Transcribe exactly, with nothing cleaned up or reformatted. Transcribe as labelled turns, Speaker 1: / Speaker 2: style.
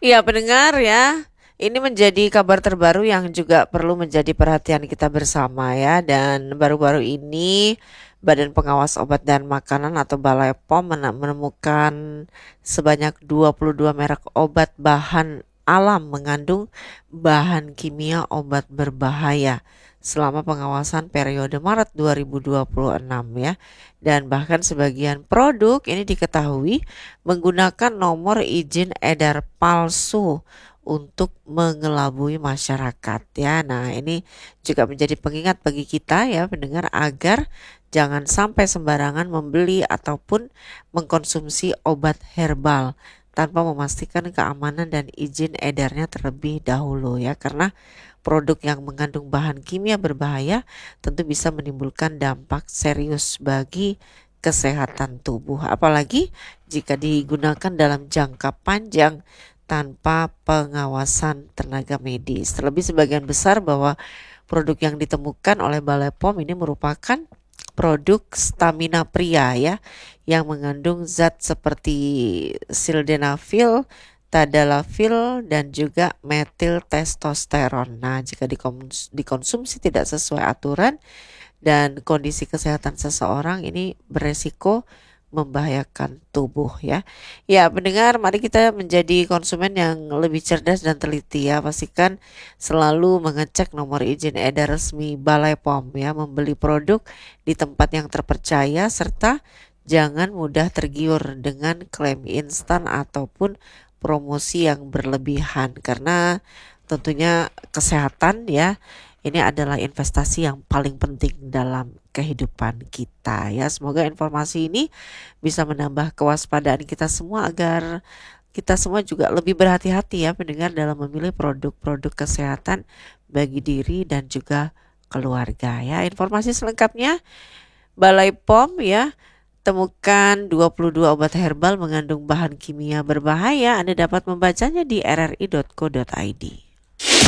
Speaker 1: Iya pendengar ya, ini menjadi kabar terbaru yang juga perlu menjadi perhatian kita bersama ya. Dan baru-baru ini Badan Pengawas Obat dan Makanan atau Balai P O M mene- menemukan sebanyak dua puluh dua merek obat bahan alam mengandung bahan kimia obat berbahaya selama pengawasan periode Maret dua ribu dua puluh enam ya. Dan bahkan sebagian produk ini diketahui menggunakan nomor izin edar palsu untuk mengelabui masyarakat ya. Nah, ini juga menjadi pengingat bagi kita ya pendengar agar jangan sampai sembarangan membeli ataupun mengkonsumsi obat herbal tanpa memastikan keamanan dan izin edarnya terlebih dahulu ya, karena produk yang mengandung bahan kimia berbahaya tentu bisa menimbulkan dampak serius bagi kesehatan tubuh, apalagi jika digunakan dalam jangka panjang tanpa pengawasan tenaga medis. Terlebih sebagian besar bahwa produk yang ditemukan oleh Balai P O M ini merupakan produk stamina pria ya, yang mengandung zat seperti sildenafil, tadalafil dan juga metil testosteron. Nah, jika dikons- dikonsumsi tidak sesuai aturan dan kondisi kesehatan seseorang ini beresiko membahayakan tubuh ya. Ya, pendengar, mari kita menjadi konsumen yang lebih cerdas dan teliti ya. Pastikan selalu mengecek nomor izin edar resmi Balai P O M ya, membeli produk di tempat yang terpercaya serta jangan mudah tergiur dengan klaim instan ataupun promosi yang berlebihan, karena tentunya kesehatan ya ini adalah investasi yang paling penting dalam kehidupan kita ya. Semoga informasi ini bisa menambah kewaspadaan kita semua agar kita semua juga lebih berhati-hati ya pendengar dalam memilih produk-produk kesehatan bagi diri dan juga keluarga ya. Informasi selengkapnya Balai P O M ya. Temukan dua puluh dua obat herbal mengandung bahan kimia berbahaya. Anda dapat membacanya di r r i dot co dot i d.